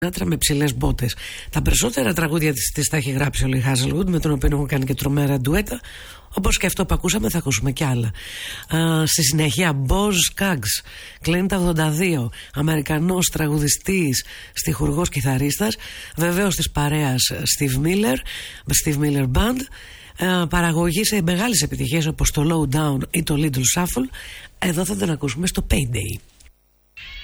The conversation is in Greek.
με ψηλές μπότες. Τα περισσότερα τραγούδια της τα έχει γράψει ο Λι Χάζελγουντ, με τον οποίο έχω κάνει και τρομερά ντουέτα, όπως και αυτό που ακούσαμε. Θα ακούσουμε κι άλλα. Στη συνέχεια Boz Scaggs, κλείνει τα 82, Αμερικανός τραγουδιστής, στιχουργός, κιθαρίστας, βεβαίως της παρέας Steve Miller Band, παραγωγή σε μεγάλες επιτυχίες όπως το Low Down ή το Little Shuffle. Εδώ θα τον ακούσουμε στο Payday.